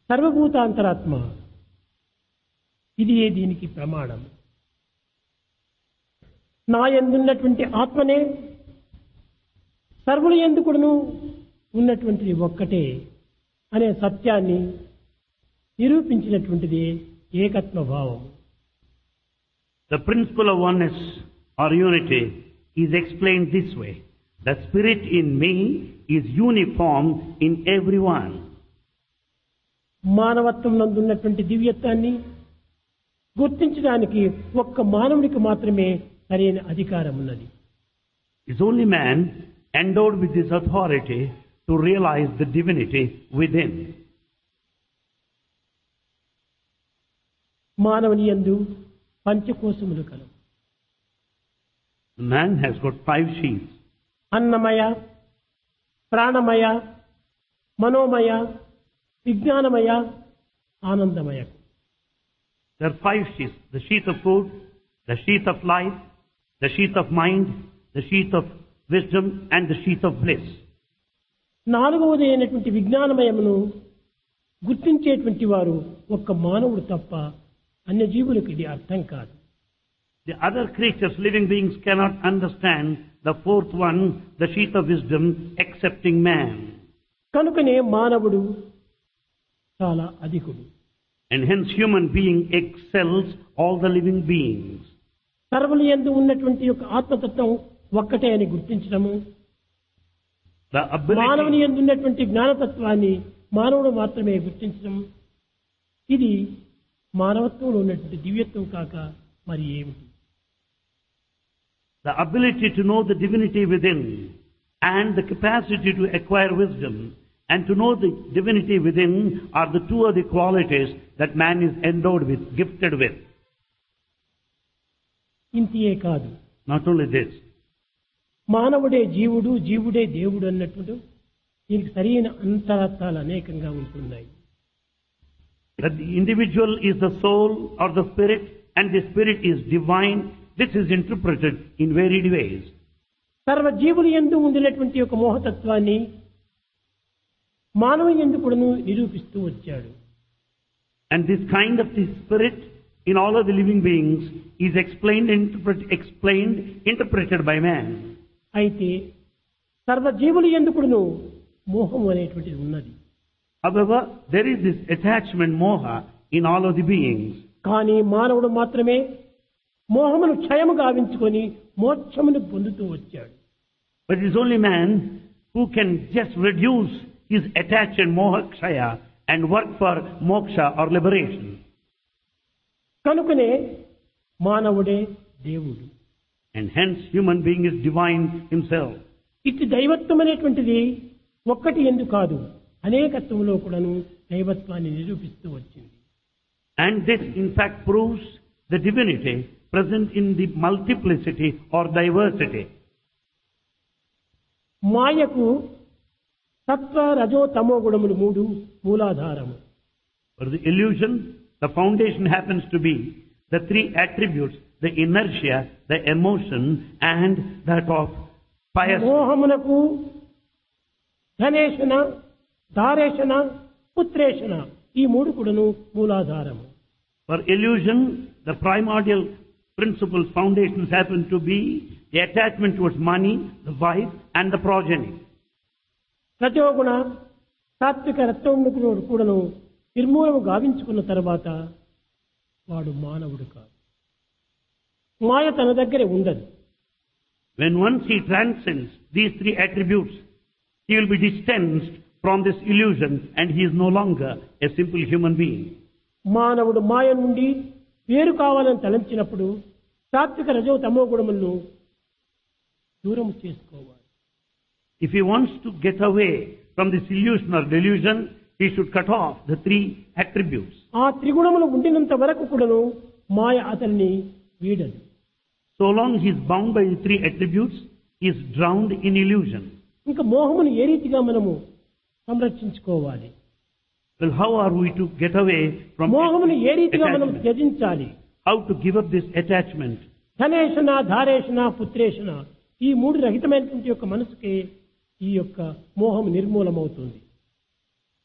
సర్వభూతాంతరాత్మ. ఇది దీనికి ప్రమాణం. నా యందున్నటువంటి ఆత్మనే సర్వుల యందు కూడాను ఉన్నటువంటిది ఒక్కటే అనే సత్యాన్ని నిరూపించినటువంటిది ఏకత్వ భావం. The principle of oneness or unity is explained this way. The spirit in me is uniform in everyone. మానవత్వం నందున్నటువంటి దివ్యత్వాన్ని గుర్తించడానికి ఒక్క మానవునికి మాత్రమే సరైన అధికారం ఉన్నది. It's only man endowed with this authority to realize the divinity within. మానవుని యందు పంచకోశములు కలవు. Man has got 5 sheaths. అన్నమయ, ప్రాణమయ, మనోమయ, విజ్ఞానమయ, ఆనందమయ. There are 5 sheaths. The sheath of food, the sheath of life, the sheath of mind, the sheath of wisdom and the sheath of bliss. నాలుగవది అయినటువంటి విజ్ఞానమయమును గుర్తించేటువంటి వారు ఒక్క మానవుడు తప్ప అన్య జీవులకు ఇది అర్థం కాదు. The other creatures, living beings, cannot understand the 4th one, the sheath of wisdom, excepting man. కనుకనే మానవుడు చాలా అధికుడు. And hence human being excels all the living beings. సర్వుల యందు ఉన్నటువంటి యొక్క ఆత్మతత్వం ఒక్కటే అని గుర్తించడము, The మానవుని ability, యందు ఉన్నటువంటి జ్ఞానతత్వాన్ని మానవుడు మాత్రమే గుర్తించడం, ఇది మానవత్వంలో ఉన్నటువంటి దివ్యత్వం కాక మరి ఏమిటి? the ability to know the divinity within and the capacity to acquire wisdom and to know the divinity within are the two other qualities that man is endowed with, gifted with. ఇంతియే కాదు, Not only this, మానవుడే జీవుడు, జీవుడే దేవుడు అన్నట్టు దీనికి సరైన అంతరార్థాలు అనేకంగా ఉంటున్నాయి. that the individual is the soul or the spirit and the spirit is divine. This is interpreted in varied ways. సర్వ జీవులు యందు ఉండినటువంటి ఒక మోహతత్వాన్ని మానవ యందు కూడాను నిరూపిస్తూ వచ్చాడు. And this kind of the spirit in all of the living beings is explained, interpreted by man. అయితే సర్వ జీవులు యందు కూడాను మోహం అనేటువంటిది ఉన్నది. However, there is this attachment, moha, in all of the beings. కానీ మానవుడు మాత్రమే మోహమును క్షయము గావించుకొని మోక్షమును పొందుతూ వచ్చాడు. But it is only man who can just reduce his attachment, moha kshaya, and work for moksha or liberation. కనుకనే మానవుడే దేవుడు. And hence human being is divine himself. ఇటు దైవత్వం అనేటువంటిది ఒక్కటి ఎందు కాదు, అనేకత్వంలో కూడాను దైవత్వాన్ని నిరూపిస్తూ వచ్చింది. And this in fact proves the divinity present in the multiplicity or diversity. మాయకు సత్వ రజో తమో గుణములు 3 మూలాధారము. For the illusion, the foundation happens to be the 3 attributes, the inertia, the emotion and that of pious. మోహమునకు ధనేషణ, ధారేషణ, పుత్రేషణ ఈ 3 కూడాను మూలాధారము. For illusion, the primordial principles, foundations happen to be the attachment towards money, the wife and the progeny. రజోగుణ సాత్విక రత్వమును కూడాను నిర్మూలము గావించుకున్న తర్వాత వాడు మానవుడు కాదు. మాయ తన దగ్గరే ఉండదు. When once he transcends these 3 attributes, he will be distanced from this illusion and he is no longer a simple human being. మానవుడు మాయ నుండి వేరు కావాలని తలంచినప్పుడు సాత్విక రజో తమో గుణములను దూరం చేసుకోవాలి. If he wants to get away from this illusion or delusion, he should cut off the 3 attributes. ఆ త్రిగుణములు ఉండినంత వరకు కూడాను మాయ అతన్ని వీడదు. So long he is bound by the 3 attributes, he is drowned in illusion. ఇంకా మోహమును ఏ రీతిగా మనము సంరక్షించుకోవాలి? Well, how are we to get away from మోహమును ఏ రీతిగా మనం attachment? త్యజించాలి? How to give up this attachment? ధనేషణ, ధారేషణ, పుత్రేషణ ఈ 3 రహితమైనటువంటి యొక్క మనసుకే ఈ యొక్క మోహం నిర్మూలమవుతుంది.